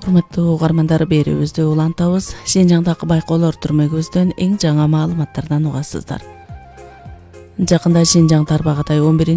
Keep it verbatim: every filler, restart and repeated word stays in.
Урматтуу угармандар, берүүбүздү улантабыз. Шинжаңдагы байкоолор түрмөгүбүздөн эң жаңы маалыматтардан угасыздар. Жакында Шинжаң Тарбағатай он биринчи